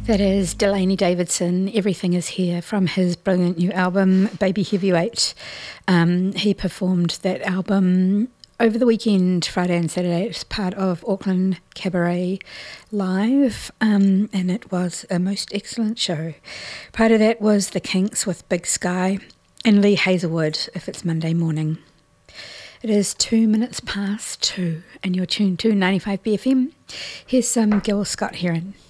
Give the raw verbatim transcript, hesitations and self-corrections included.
That is Delaney Davidson, Everything Is Here, from his brilliant new album, Baby Heavyweight. Um, he performed that album over the weekend, Friday and Saturday, as part of Auckland Cabaret Live, um, and it was a most excellent show. Part of that was The Kinks with Big Sky, and Lee Hazelwood, If It's Monday Morning. It is two minutes past two, and you're tuned to ninety-five B F M. Here's some Gil Scott-Heron.